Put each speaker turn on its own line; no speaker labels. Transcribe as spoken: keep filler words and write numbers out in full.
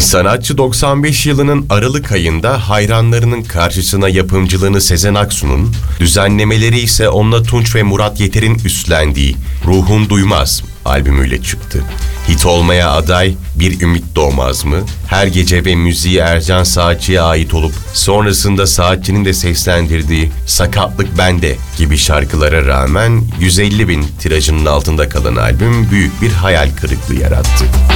Sanatçı doksan beş yılının Aralık ayında hayranlarının karşısına yapımcılığını Sezen Aksu'nun, düzenlemeleri ise onunla Tunç ve Murat Yeter'in üstlendiği Ruhun Duymaz albümüyle çıktı. Hit olmaya aday Bir Ümit Doğmaz mı, Her Gece ve müziği Ercan Saatçı'ya ait olup sonrasında Saatçı'nın de seslendirdiği Sakatlık Bende gibi şarkılara rağmen yüz elli bin tirajının altında kalan albüm büyük bir hayal kırıklığı yarattı.